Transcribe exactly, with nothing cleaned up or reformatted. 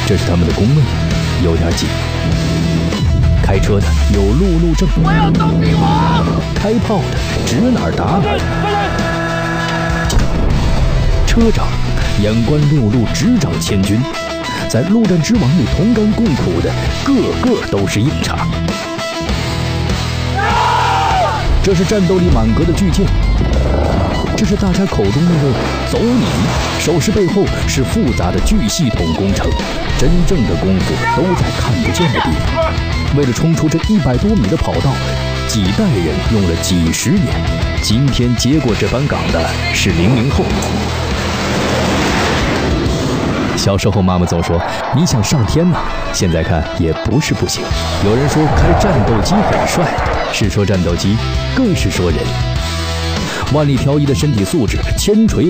这是他们的工位，有点紧。开车的有路怒症， 我要当兵王； 开炮的指哪儿打哪儿。车长眼观六路，执掌千军，在陆战之王里同甘共苦的，个个都是硬茬。这是战斗力满格的巨舰，这是大家口中那个走你，手势背后是复杂的巨系统工程，真正的功夫都在看不见的地方。为了冲出这一百多米的跑道，几代人用了几十年。今天接过这班岗的是零零后。小时候妈妈总说你想上天呐，现在看也不是不行。有人说开战斗机很帅，是说战斗机，更是说人。万里挑一的身体素质，千锤